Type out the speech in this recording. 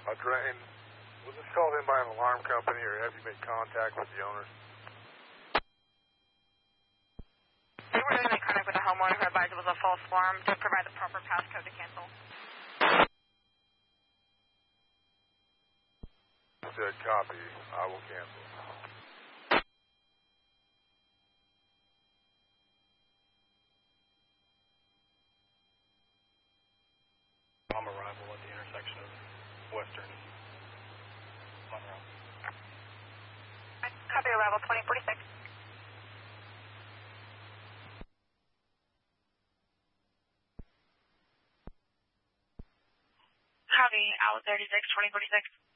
drain. Was this called in by an alarm company, or have you made contact with the owners? We were in contact with the homeowner who advised it was a false alarm to provide the proper passcode to cancel. Said copy. I will cancel. On arrival at the intersection of Western Monroe. Copy arrival 2046. Copy out 36 2046.